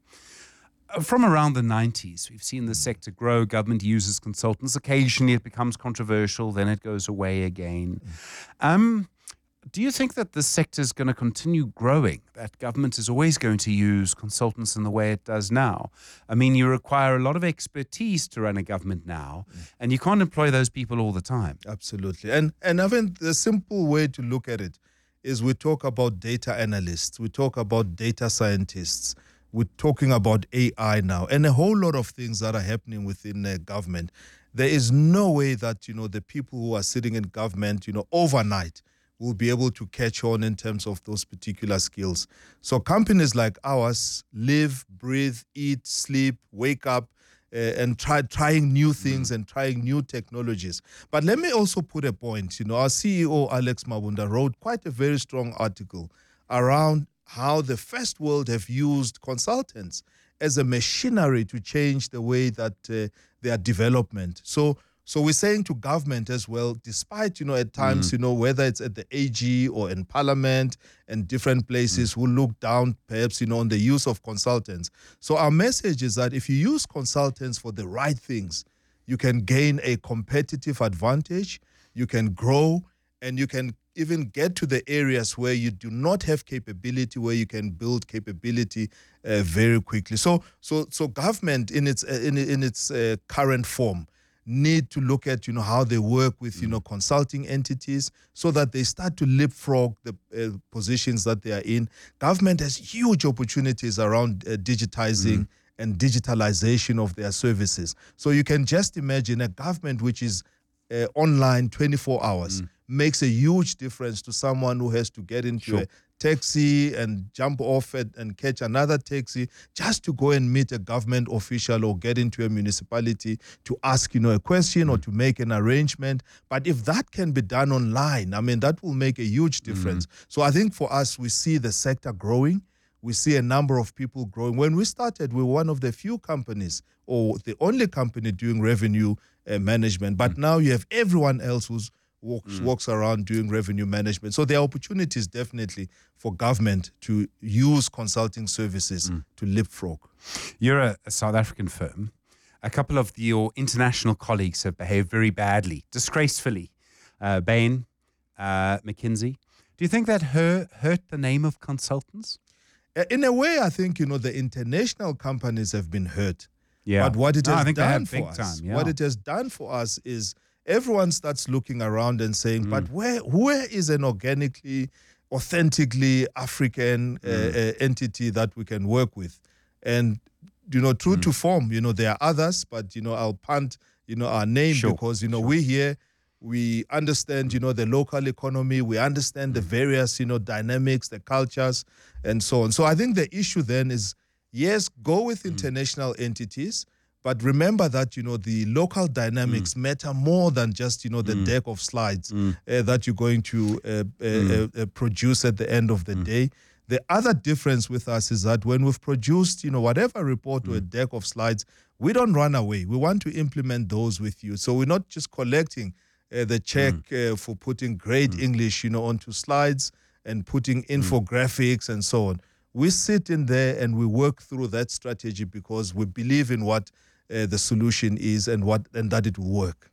From around the nineties, we've seen the sector grow. Government uses consultants. Occasionally it becomes controversial, then it goes away again. Um, do you think that this sector is going to continue growing, that government is always going to use consultants in the way it does now? I mean, you require a lot of expertise to run a government now, and you can't employ those people all the time. Absolutely. And, and I think the simple way to look at it is we talk about data analysts, we talk about data scientists, we're talking about A I now, and a whole lot of things that are happening within uh, government. There is no way that, you know, the people who are sitting in government, you know, overnight will be able to catch on in terms of those particular skills. So companies like ours live, breathe, eat, sleep, wake up, uh, and try trying new things mm. and trying new technologies. But let me also put a point. You know, our C E O, Alex Mabunda, wrote quite a very strong article around how the first world have used consultants as a machinery to change the way that uh, their development. So, so we're saying to government as well, despite, you know, at times, mm. you know, whether it's at the A G or in Parliament and different places mm. who look down perhaps, you know, on the use of consultants. So our message is that if you use consultants for the right things, you can gain a competitive advantage, you can grow, and you can even get to the areas where you do not have capability, where you can build capability uh, very quickly. So, so, so government in its uh, in in its uh, current form need to look at, you know, how they work with, you know, consulting entities so that they start to leapfrog the uh, positions that they are in. Government has huge opportunities around uh, digitizing mm. and digitalization of their services. So you can just imagine a government which is uh, online twenty-four hours. Mm. makes a huge difference to someone who has to get into sure. a taxi and jump off it and catch another taxi just to go and meet a government official or get into a municipality to ask, you know, a question mm. or to make an arrangement. But if that can be done online, I mean, that will make a huge difference. Mm. So I think for us, we see the sector growing. We see a number of people growing. When we started, we were one of the few companies or the only company doing revenue uh, management. But mm. now you have everyone else who's Walks, mm. walks around doing revenue management. So there are opportunities definitely for government to use consulting services mm. to leapfrog. You're a, a South African firm. A couple of your international colleagues have behaved very badly, disgracefully. Uh, Bain, uh, McKinsey. Do you think that hurt, hurt the name of consultants? In a way, I think, you know, the international companies have been hurt. Yeah. But what it no, has I think done for big us, time, yeah. what it has done for us is everyone starts looking around and saying, Mm. but where where is an organically, authentically African uh, Mm. uh, entity that we can work with? And, you know, true Mm. to form, you know, there are others, but, you know, I'll punt, you know, our name Sure, because, you know, sure. we here, we understand, you know, the local economy, we understand the various, you know, dynamics, the cultures, and so on. So I think the issue then is, yes, go with international entities, but remember that, you know, the local dynamics mm. matter more than just, you know, the mm. deck of slides mm. uh, that you're going to uh, uh, mm. uh, uh, produce at the end of the mm. day. The other difference with us is that when we've produced, you know, whatever report mm. or a deck of slides, we don't run away. We want to implement those with you. So we're not just collecting uh, the check mm. uh, for putting great mm. English, you know, onto slides and putting infographics mm. and so on. We sit in there and we work through that strategy because we believe in what Uh, the solution is and what and that it will work.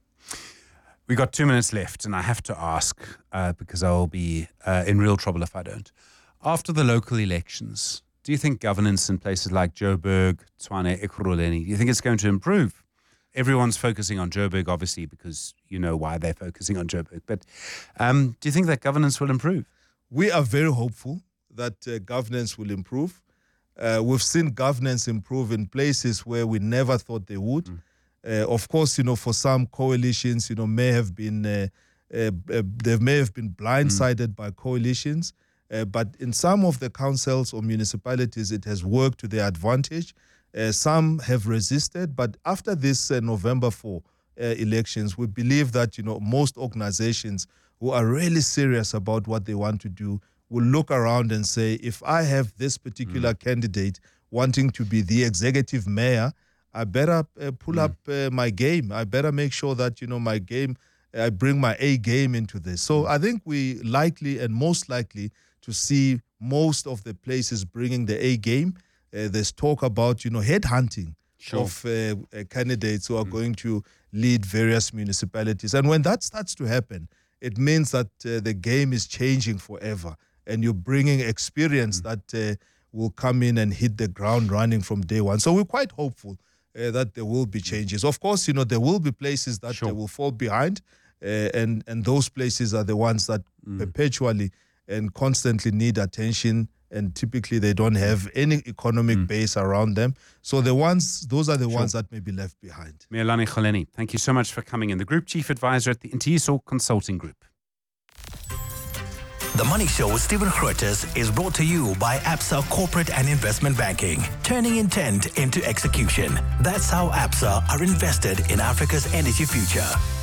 We got two minutes left, and I have to ask uh, because I will be uh, in real trouble if I don't. After the local elections, do you think governance in places like Joburg, Tshwane, Ekurhuleni, do you think it's going to improve? Everyone's focusing on Joburg, obviously, because you know why they're focusing on Joburg. But um, do you think that governance will improve? We are very hopeful that uh, governance will improve. Uh, we've seen governance improve in places where we never thought they would. Mm. Uh, of course, you know, for some coalitions, you know, may have been, uh, uh, uh, they may have been blindsided mm. by coalitions. Uh, but in some of the councils or municipalities, it has worked to their advantage. Uh, some have resisted, but after this uh, November fourth uh, elections, we believe that, you know, most organizations who are really serious about what they want to do will look around and say, if I have this particular mm. candidate wanting to be the executive mayor, I better uh, pull mm. up uh, my game. I better make sure that, you know, my game, I bring my A game into this. So mm. I think we likely and most likely to see most of the places bringing the A game. Uh, there's talk about, you know, headhunting sure. of uh, uh, candidates who are mm. going to lead various municipalities. And when that starts to happen, it means that uh, the game is changing forever. And you're bringing experience mm. that uh, will come in and hit the ground running from day one. So we're quite hopeful uh, that there will be changes. Of course, you know, there will be places that sure. will fall behind. Uh, and, and those places are the ones that mm. perpetually and constantly need attention, and typically they don't have any economic mm. base around them. So the ones, those are the sure. ones that may be left behind. Mealani Kholeni, thank you so much for coming in. The Group Chief Advisor at the Intiso Consulting Group. The Money Show with Stephen Grootes is brought to you by Absa Corporate and Investment Banking, turning intent into execution. That's how Absa are invested in Africa's energy future.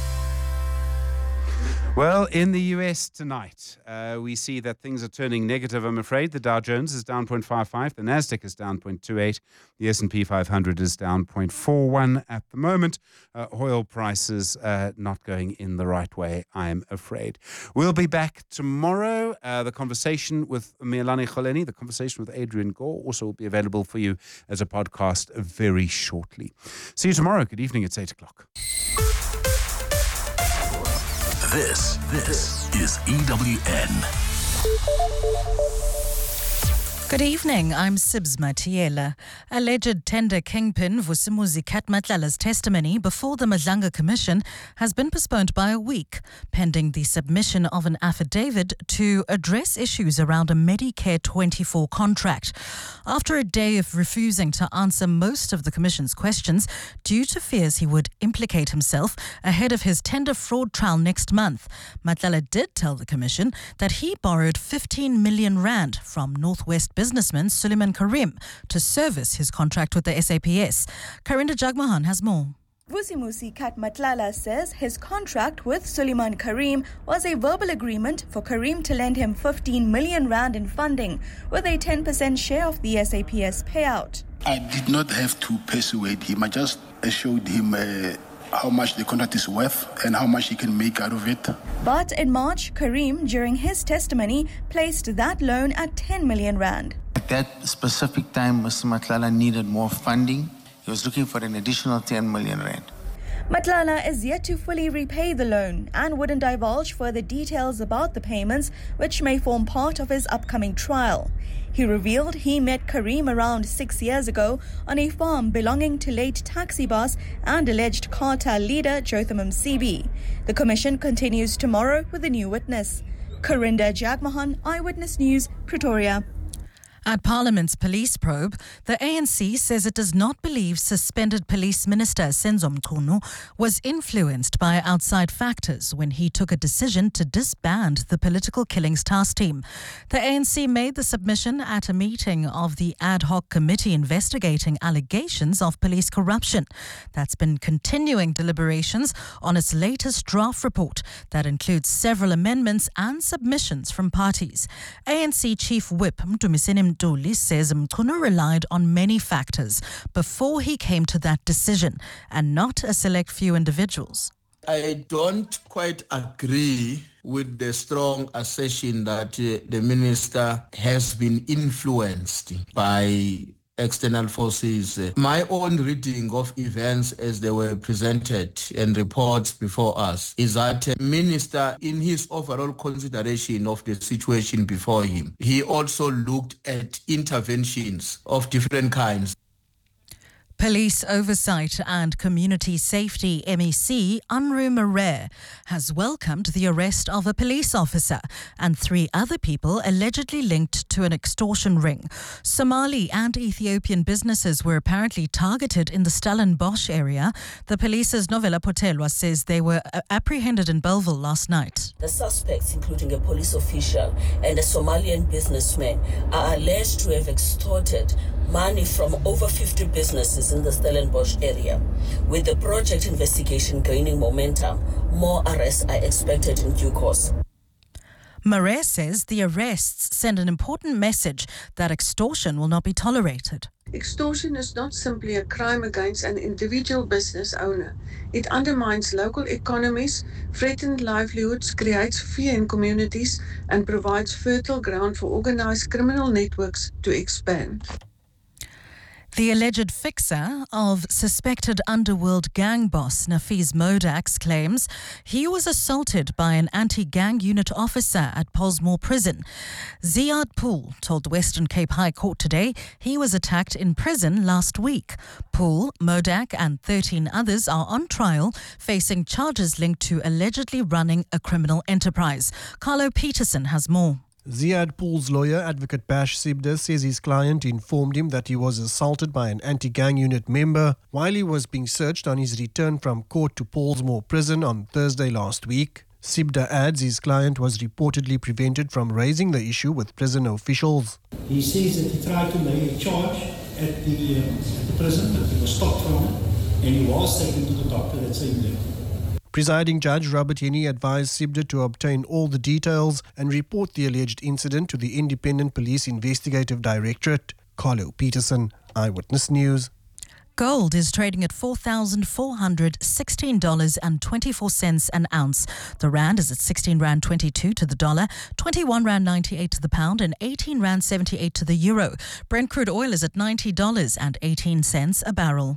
Well, in the U S tonight, uh, we see that things are turning negative, I'm afraid. The Dow Jones is down zero point five five. The Nasdaq is down zero point two eight. The S and P five hundred is down zero point four one at the moment. Uh, oil prices uh, not going in the right way, I'm afraid. We'll be back tomorrow. Uh, the conversation with Mealani Kholeni, the conversation with Adrian Gore, also will be available for you as a podcast very shortly. See you tomorrow. Good evening. It's eight o'clock. This, this is E W N. Good evening, I'm Sibs Matiela. Alleged tender kingpin Vusimuzi Katmatlala's testimony before the Madlanga Commission has been postponed by a week, pending the submission of an affidavit to address issues around a Medicare twenty-four contract. After a day of refusing to answer most of the Commission's questions due to fears he would implicate himself ahead of his tender fraud trial next month, Matlala did tell the Commission that he borrowed fifteen million rand from Northwest businessman Suleiman Karim to service his contract with the S A P S. Karinda Jagmohan has more. Vusimuzi Katmatlala says his contract with Suleiman Karim was a verbal agreement for Karim to lend him fifteen million rand in funding with a ten percent share of the S A P S payout. I did not have to persuade him. I just showed him uh, how much the contract is worth and how much he can make out of it. But in March, Karim, during his testimony, placed that loan at ten million rand. At that specific time, Mister Matlala needed more funding. He was looking for an additional ten million rand. Matlala is yet to fully repay the loan and wouldn't divulge further details about the payments, which may form part of his upcoming trial. He revealed he met Karim around six years ago on a farm belonging to late taxi boss and alleged cartel leader Jotham Msibi. The commission continues tomorrow with a new witness. Karinda Jagmohan, Eyewitness News, Pretoria. At Parliament's police probe, the A N C says it does not believe suspended Police Minister Senzo Mchunu was influenced by outside factors when he took a decision to disband the Political Killings Task Team. The A N C made the submission at a meeting of the ad hoc committee investigating allegations of police corruption. That's been continuing deliberations on its latest draft report that includes several amendments and submissions from parties. A N C Chief Whip Mdumiseni Mduli says Mchunu relied on many factors before he came to that decision and not a select few individuals. I don't quite agree with the strong assertion that uh, the minister has been influenced by external forces. My own reading of events as they were presented and reports before us is that the minister, in his overall consideration of the situation before him, he also looked at interventions of different kinds. Police Oversight and Community Safety M E C, Unruh Maree, has welcomed the arrest of a police officer and three other people allegedly linked to an extortion ring. Somali and Ethiopian businesses were apparently targeted in the Stellenbosch area. The police's Novella Potelwa says they were apprehended in Bellville last night. The suspects, including a police official and a Somalian businessman, are alleged to have extorted money from over fifty businesses in the Stellenbosch area. With the project investigation gaining momentum, more arrests are expected in due course. Maree says the arrests send an important message that extortion will not be tolerated. Extortion is not simply a crime against an individual business owner. It undermines local economies, threatens livelihoods, creates fear in communities, and provides fertile ground for organized criminal networks to expand. The alleged fixer of suspected underworld gang boss Nafeez Modax claims he was assaulted by an anti-gang unit officer at Pollsmoor Prison. Ziad Pool told the Western Cape High Court today he was attacked in prison last week. Pool, Modak and thirteen others are on trial, facing charges linked to allegedly running a criminal enterprise. Carlo Peterson has more. Ziad Pool's lawyer, Advocate Bash Sibda, says his client informed him that he was assaulted by an anti-gang unit member while he was being searched on his return from court to Pollsmoor Prison on Thursday last week. Sibda adds his client was reportedly prevented from raising the issue with prison officials. He says that he tried to lay a charge at the, uh, at the prison, but he was stopped from it, and he was taken to the doctor that same day. Presiding Judge Robert Henney advised Sibda to obtain all the details and report the alleged incident to the Independent Police Investigative Directorate. Carlo Peterson, Eyewitness News. Gold is trading at four thousand four hundred sixteen dollars and twenty-four cents an ounce. The rand is at sixteen rand twenty-two to the dollar, twenty-one rand ninety-eight to the pound, and eighteen rand seventy-eight to the euro. Brent crude oil is at ninety dollars and eighteen cents a barrel.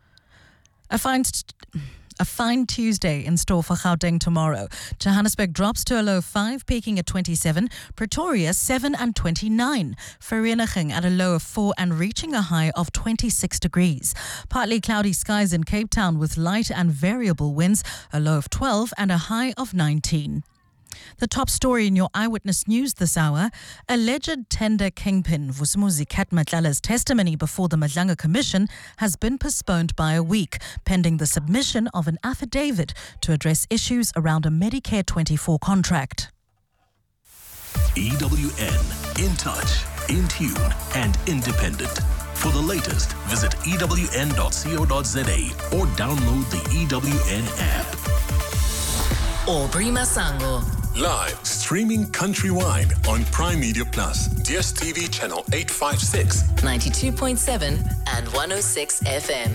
A fine... St- A fine Tuesday in store for Gauteng tomorrow. Johannesburg drops to a low of five, peaking at twenty-seven. Pretoria, seven and twenty-nine. Vereeniging at a low of four and reaching a high of twenty-six degrees. Partly cloudy skies in Cape Town with light and variable winds, a low of twelve and a high of nineteen. The top story in your Eyewitness News this hour, alleged tender kingpin Vusumuzi Kat Matlala's testimony before the Madlanga Commission has been postponed by a week, pending the submission of an affidavit to address issues around a Medicare twenty-four contract. E W N, in touch, in tune, and independent. For the latest, visit E W N dot co dot za or download the E W N app. Aubrey Masango. Live, streaming countrywide on Prime Media Plus, D S T V channel eight fifty-six, ninety-two point seven and one oh six F M.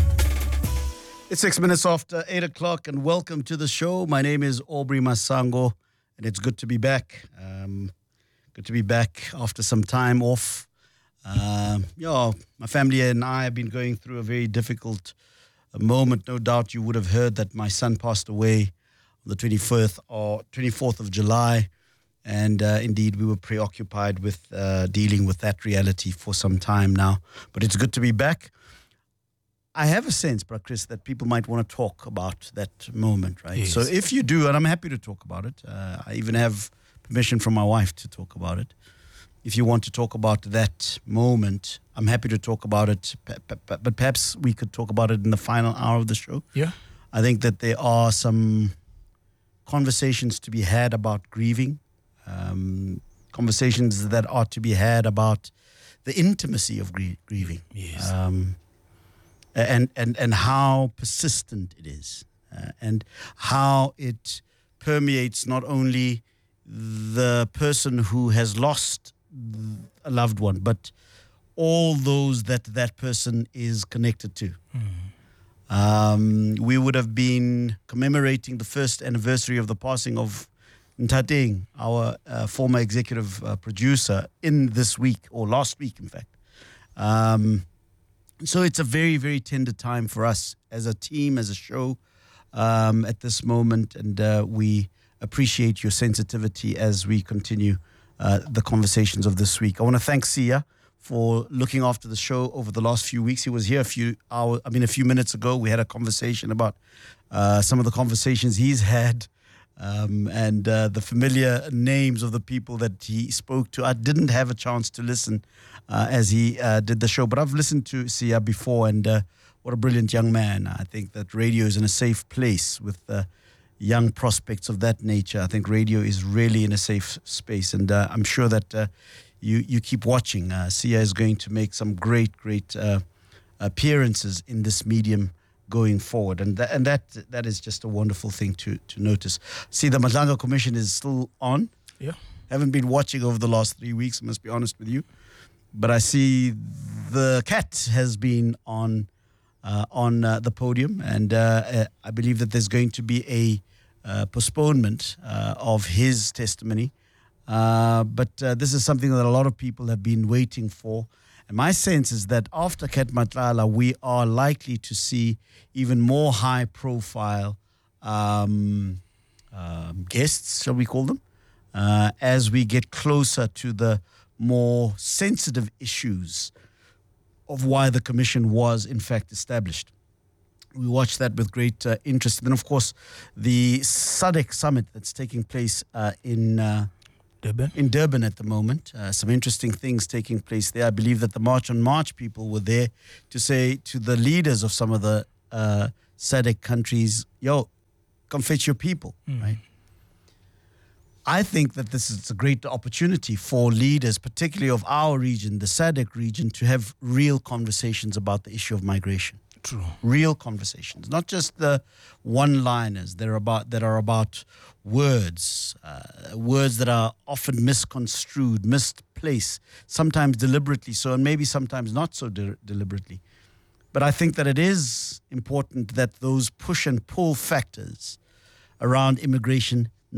It's six minutes after eight o'clock, and welcome to the show. My name is Aubrey Masango, and it's good to be back. Um, good to be back after some time off. Um, you know, my family and I have been going through a very difficult moment. No doubt you would have heard that my son passed away the twenty-fourth or twenty-fourth of July, and uh, indeed we were preoccupied with uh, dealing with that reality for some time now. But it's good to be back. I have a sense, Brother Chris, that people might want to talk about that moment, right? Yes. So if you do, and I'm happy to talk about it, uh, I even have permission from my wife to talk about it. If you want to talk about that moment, I'm happy to talk about it, but perhaps we could talk about it in the final hour of the show. Yeah. I think that there are some conversations to be had about grieving, um, conversations that are to be had about the intimacy of grie- grieving, yes. um, and, and, and how persistent it is, uh, and how it permeates not only the person who has lost a loved one, but all those that that person is connected to. Mm. Um, we would have been commemorating the first anniversary of the passing of Ntateng, our uh, former executive uh, producer, in this week, or last week, in fact. Um, so it's a very, very tender time for us as a team, as a show, um, at this moment, and uh, we appreciate your sensitivity as we continue uh, the conversations of this week. I want to thank Sia for looking after the show over the last few weeks. He was here a few hours, I mean, a few minutes ago. We had a conversation about uh, some of the conversations he's had um, and uh, the familiar names of the people that he spoke to. I didn't have a chance to listen uh, as he uh, did the show, but I've listened to Sia before, and uh, what a brilliant young man. I think that radio is in a safe place with uh, young prospects of that nature. I think radio is really in a safe space, and uh, I'm sure that uh, you you keep watching. Uh, Sia is going to make some great, great uh, appearances in this medium going forward, and th- and that that is just a wonderful thing to to notice. See, the Madlanga Commission is still on. Yeah, haven't been watching over the last three weeks. I must be honest with you, but I see the cat has been on. Uh, on uh, the podium, and uh, uh, I believe that there's going to be a uh, postponement uh, of his testimony. Uh, but uh, this is something that a lot of people have been waiting for. And my sense is that after Cat Matlala, we are likely to see even more high-profile um, um, guests, shall we call them, uh, as we get closer to the more sensitive issues of why the commission was in fact established. We watched that with great uh, interest. And then, of course, the S A D C summit that's taking place uh, in uh, Durban. in Durban at the moment. Uh, some interesting things taking place there. I believe that the March on March people were there to say to the leaders of some of the uh, S A D C countries, yo, come fetch your people, Mm. right? I think that this is a great opportunity for leaders, particularly of our region, the S A D C region, to have real conversations about the issue of migration. True. Real conversations, not just the one-liners that are about, that are about words, uh, words that are often misconstrued, misplaced, sometimes deliberately so, and maybe sometimes not so de- deliberately. But I think that it is important that those push and pull factors around immigration